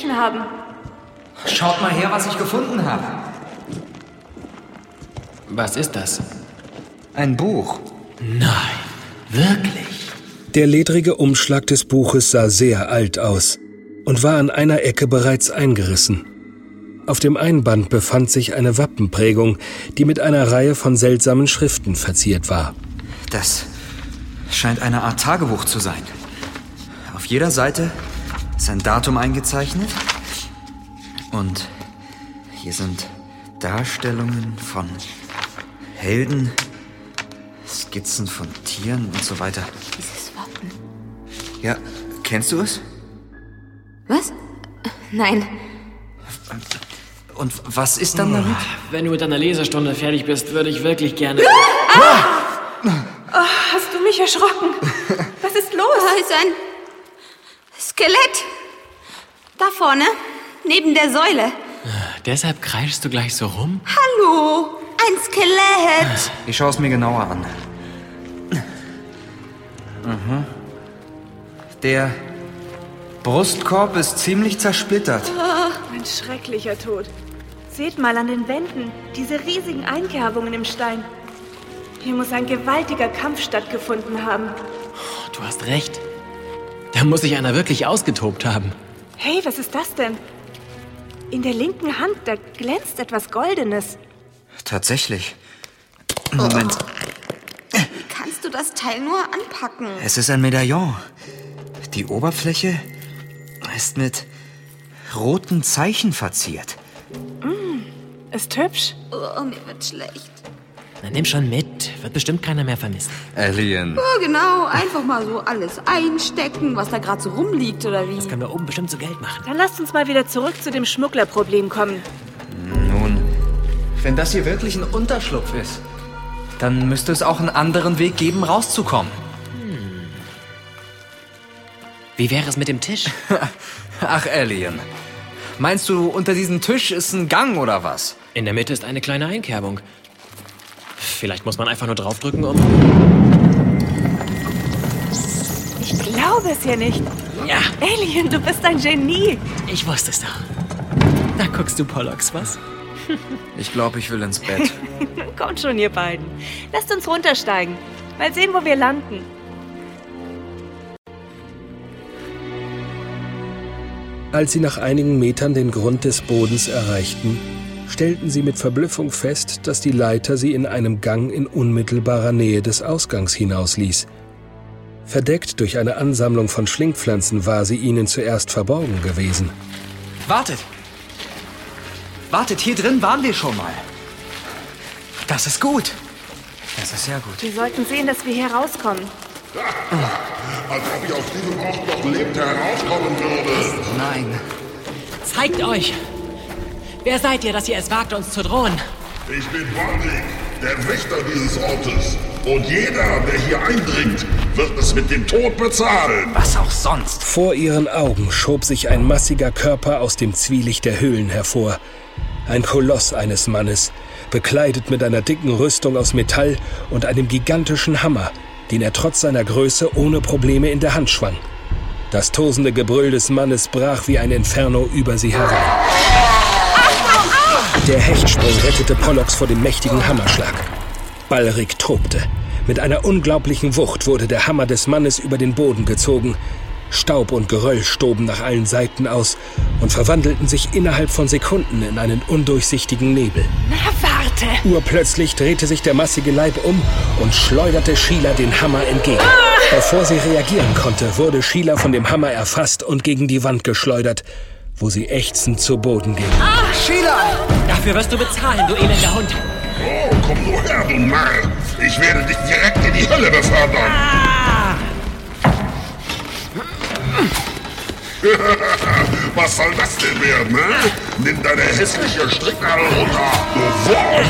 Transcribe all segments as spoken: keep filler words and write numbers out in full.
gestrichen haben. Schaut mal her, was ich gefunden habe. Was ist das? Ein Buch. Nein, wirklich? Der ledrige Umschlag des Buches sah sehr alt aus und war an einer Ecke bereits eingerissen. Auf dem Einband befand sich eine Wappenprägung, die mit einer Reihe von seltsamen Schriften verziert war. Das scheint eine Art Tagebuch zu sein. Auf jeder Seite ist ein Datum eingezeichnet. Und hier sind Darstellungen von Helden, Skizzen von Tieren und so weiter. Dieses Wappen. Ja, kennst du es? Was? Nein. Und was ist dann damit? Wenn du mit deiner Lesestunde fertig bist, würde ich wirklich gerne... Ah! Oh, hast du mich erschrocken? Was ist los? Da ist ein Skelett. Da vorne, neben der Säule. Deshalb kreischst du gleich so rum? Hallo, ein Skelett. Ich schaue es mir genauer an. Mhm. Der Brustkorb ist ziemlich zersplittert. Oh, ein schrecklicher Tod. Seht mal an den Wänden, diese riesigen Einkerbungen im Stein. Hier muss ein gewaltiger Kampf stattgefunden haben. Du hast recht. Da muss sich einer wirklich ausgetobt haben. Hey, was ist das denn? In der linken Hand, da glänzt etwas Goldenes. Tatsächlich. Moment. Wie kannst du das Teil nur anpacken? Es ist ein Medaillon. Die Oberfläche ist mit roten Zeichen verziert. Mm, ist hübsch. Oh, mir wird schlecht. Na, nimm schon mit. Wird bestimmt keiner mehr vermissen. Alien. Oh, genau. Einfach mal so alles einstecken, was da gerade so rumliegt, oder wie? Das können wir oben bestimmt zu Geld machen. Dann lasst uns mal wieder zurück zu dem Schmugglerproblem kommen. Nun, wenn das hier wirklich ein Unterschlupf ist, dann müsste es auch einen anderen Weg geben, rauszukommen. Hm. Wie wäre es mit dem Tisch? Ach, Alien. Meinst du, unter diesem Tisch ist ein Gang oder was? In der Mitte ist eine kleine Einkerbung. Vielleicht muss man einfach nur draufdrücken, um... Ich glaube es ja nicht. Ja. Alien, du bist ein Genie. Ich wusste es doch. Na, guckst du, Pollux, was? Ich glaube, ich will ins Bett. Kommt schon, ihr beiden. Lasst uns runtersteigen. Mal sehen, wo wir landen. Als sie nach einigen Metern den Grund des Bodens erreichten, stellten sie mit Verblüffung fest, dass die Leiter sie in einem Gang in unmittelbarer Nähe des Ausgangs hinausließ. Verdeckt durch eine Ansammlung von Schlingpflanzen war sie ihnen zuerst verborgen gewesen. Wartet! Wartet, hier drin waren wir schon mal. Das ist gut. Das ist sehr gut. Wir sollten sehen, dass wir hier rauskommen. Als ob ich aus diesem Ort noch lebend herauskommen würde. Nein. Zeigt euch! Wer seid ihr, dass ihr es wagt, uns zu drohen? Ich bin Balrik, der Wächter dieses Ortes. Und jeder, der hier eindringt, wird es mit dem Tod bezahlen. Was auch sonst. Vor ihren Augen schob sich ein massiger Körper aus dem Zwielicht der Höhlen hervor. Ein Koloss eines Mannes, bekleidet mit einer dicken Rüstung aus Metall und einem gigantischen Hammer, den er trotz seiner Größe ohne Probleme in der Hand schwang. Das tosende Gebrüll des Mannes brach wie ein Inferno über sie herein. Der Hechtsprung rettete Pollux vor dem mächtigen Hammerschlag. Balrik tobte. Mit einer unglaublichen Wucht wurde der Hammer des Mannes über den Boden gezogen. Staub und Geröll stoben nach allen Seiten aus und verwandelten sich innerhalb von Sekunden in einen undurchsichtigen Nebel. Na, warte! Urplötzlich drehte sich der massige Leib um und schleuderte Sheila den Hammer entgegen. Ah! Bevor sie reagieren konnte, wurde Sheila von dem Hammer erfasst und gegen die Wand geschleudert, wo sie ächzend zu Boden ging. Ah, Sheila! Dafür wirst du bezahlen, du elender Hund. Oh, komm nur her, du Narr. Ich werde dich direkt in die Hölle befördern. Ah! Was soll das denn werden, ne? Nimm deine hässliche Stricknadel runter, du Wurm!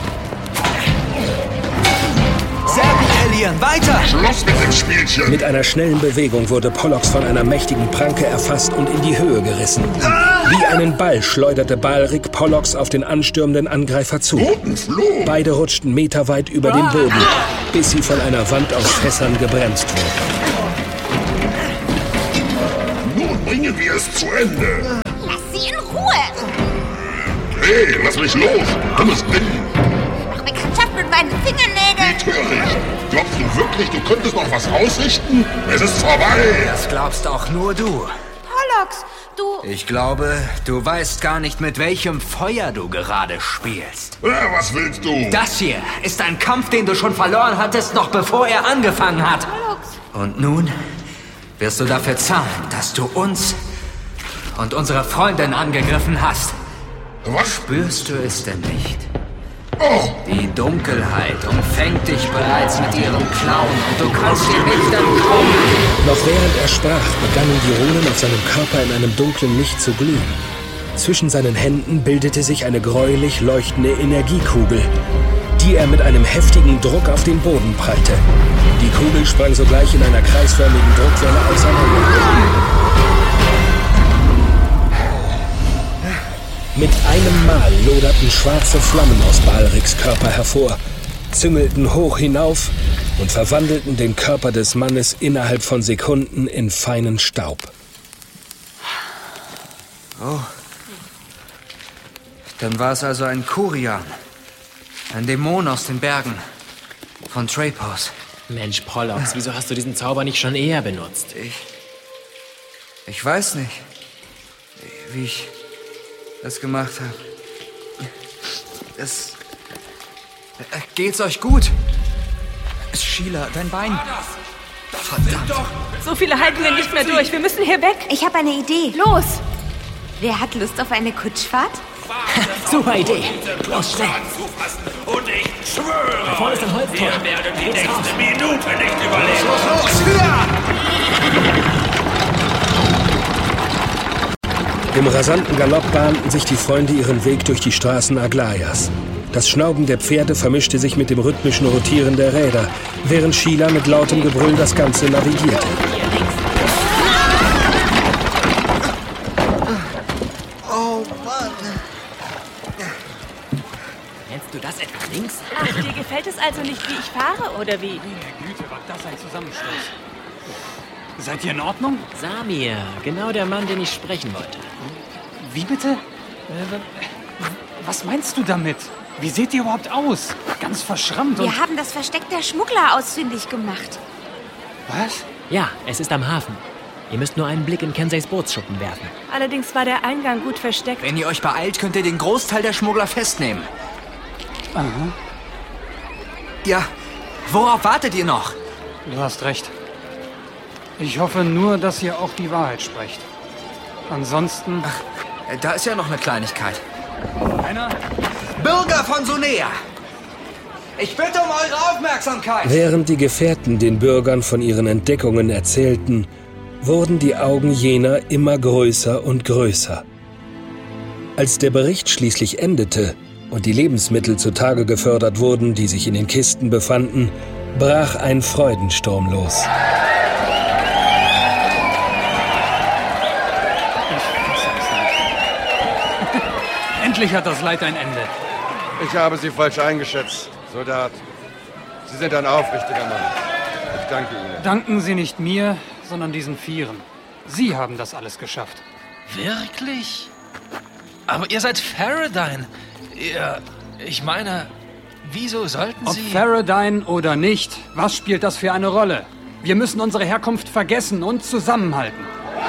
Sehr gut, Alien, weiter! Schluss mit dem Spielchen! Mit einer schnellen Bewegung wurde Pollux von einer mächtigen Pranke erfasst und in die Höhe gerissen. Wie einen Ball schleuderte Balrik Pollux auf den anstürmenden Angreifer zu. Guten Flug! Beide rutschten meterweit über den Boden, bis sie von einer Wand aus Fässern gebremst wurden. Nun bringen wir es zu Ende! sie in Ruhe! Hey, lass mich los! Dummes Ding! Mach Bekanntschaft mit meinen Fingernägeln! Wie töricht! Glaubst du wirklich, du könntest noch was ausrichten? Es ist vorbei! Das glaubst auch nur du. Pollux, du... Ich glaube, du weißt gar nicht, mit welchem Feuer du gerade spielst. Ja, was willst du? Das hier ist ein Kampf, den du schon verloren hattest, noch bevor er angefangen hat. Pollux. Und nun wirst du dafür zahlen, dass du uns und unsere Freundin angegriffen hast. Was? Spürst du es denn nicht? Oh! Die Dunkelheit umfängt dich bereits mit ihren Klauen und du kannst ihr nicht entkommen. Noch während er sprach, begannen die Runen auf seinem Körper in einem dunklen Licht zu glühen. Zwischen seinen Händen bildete sich eine gräulich leuchtende Energiekugel, die er mit einem heftigen Druck auf den Boden prallte. Die Kugel sprang sogleich in einer kreisförmigen Druckwelle auseinander. Mit einem Mal loderten schwarze Flammen aus Balriks Körper hervor, züngelten hoch hinauf und verwandelten den Körper des Mannes innerhalb von Sekunden in feinen Staub. Oh. Dann war es also ein Kurian. Ein Dämon aus den Bergen. Von Trapos. Mensch, Pollux, wieso hast du diesen Zauber nicht schon eher benutzt? Ich... Ich weiß nicht, wie ich das gemacht habe. Es... Geht's euch gut? Sheila, dein Bein... Verdammt. So viele halten wir nicht mehr durch. Wir müssen hier weg. Ich habe eine Idee. Los! Wer hat Lust auf eine Kutschfahrt? Super Idee. Los, schnell. Und ich schwöre, Da vorne ist ein Holztor. wir werden die nächste Minute nicht überleben. Im rasanten Galopp bahnten sich die Freunde ihren Weg durch die Straßen Aglayas. Das Schnauben der Pferde vermischte sich mit dem rhythmischen Rotieren der Räder, während Sheila mit lautem Gebrüll das Ganze navigierte. Oh Mann. Nennst du das etwa links? Ach, dir gefällt es also nicht, wie ich fahre, oder wie? Güte, war das ein Zusammenstoß. Seid ihr in Ordnung? Samir, genau der Mann, den ich sprechen wollte. Wie bitte? Äh, was meinst du damit? Wie seht ihr überhaupt aus? Ganz verschrammt und... Wir haben das Versteck der Schmuggler ausfindig gemacht. Was? Ja, es ist am Hafen. Ihr müsst nur einen Blick in Kenseis Bootsschuppen werfen. Allerdings war der Eingang gut versteckt. Wenn ihr euch beeilt, könnt ihr den Großteil der Schmuggler festnehmen. Aha, Ja, worauf wartet ihr noch? du hast recht. Ich hoffe nur, dass ihr auch die Wahrheit sprecht. Ansonsten... Äh, Da ist ja noch eine Kleinigkeit. Einer? Bürger von Sunea! Ich bitte um eure Aufmerksamkeit! Während die Gefährten den Bürgern von ihren Entdeckungen erzählten, wurden die Augen jener immer größer und größer. Als der Bericht schließlich endete und die Lebensmittel zutage gefördert wurden, die sich in den Kisten befanden, brach ein Freudensturm los. Endlich hat das Leid ein Ende. Ich habe Sie falsch eingeschätzt, Soldat. Sie sind ein aufrichtiger Mann. Ich danke Ihnen. Danken Sie nicht mir, sondern diesen Vieren. Sie haben das alles geschafft. Wirklich? Aber ihr seid Faradine. Ihr, ich meine, wieso sollten Ob Sie... Faradine oder nicht, was spielt das für eine Rolle? Wir müssen unsere Herkunft vergessen und zusammenhalten.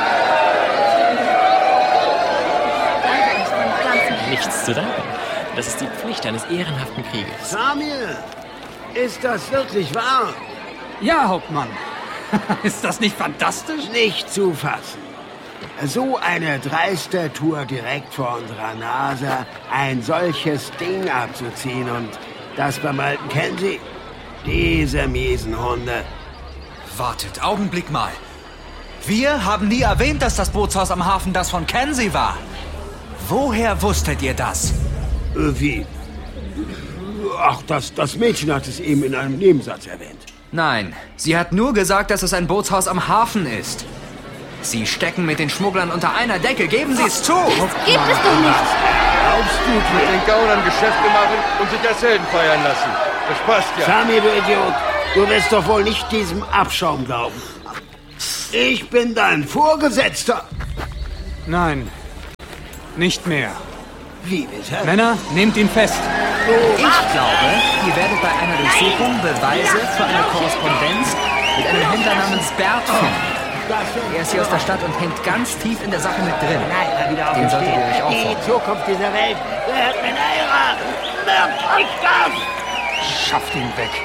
Nichts zu danken. Das ist die Pflicht eines ehrenhaften Kriegers. Samir, ist das wirklich wahr? Ja, Hauptmann. Ist das nicht fantastisch? Nicht zu fassen. So eine dreiste Tour direkt vor unserer Nase, ein solches Ding abzuziehen und das beim alten Kenzie. Diese miesen Hunde. Wartet, Augenblick mal. Wir haben nie erwähnt, dass das Bootshaus am Hafen das von Kenzie war. Woher wusstet ihr das? Äh, wie? Ach, das, das Mädchen hat es eben in einem Nebensatz erwähnt. Nein, sie hat nur gesagt, dass es ein Bootshaus am Hafen ist. Sie stecken mit den Schmugglern unter einer Decke, geben Sie es zu! Gibt es doch nicht. Glaubst du, mit den Gaunern Geschäfte machen und sich als Helden feiern lassen? Das passt ja. Samir, du Idiot, du wirst doch wohl nicht diesem Abschaum glauben. Ich bin dein Vorgesetzter. Nein. Nicht mehr. Wie bitte? Männer, nehmt ihn fest. Ich glaube, ihr werdet bei einer Durchsuchung Beweise für eine Korrespondenz mit einem Händler namens Bert finden. Er ist hier aus der Stadt und hängt ganz tief in der Sache mit drin. Nein, wieder Den solltet ihr euch Die aufbauen. Zukunft dieser Welt gehört mit eurer. Merkt euch das! Schafft ihn weg.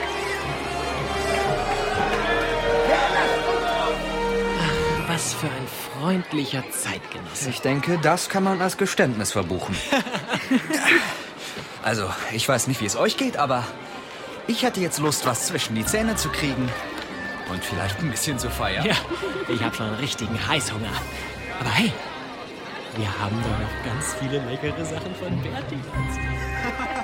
Ach, was für ein freundlicher Zeitgenosse. Ich denke, das kann man als Geständnis verbuchen. Also, ich weiß nicht, wie es euch geht, aber ich hätte jetzt Lust, was zwischen die Zähne zu kriegen. Und vielleicht ein bisschen zu feiern. Ja, ich habe schon einen richtigen Heißhunger. Aber hey, wir haben doch noch ganz viele leckere Sachen von Berti.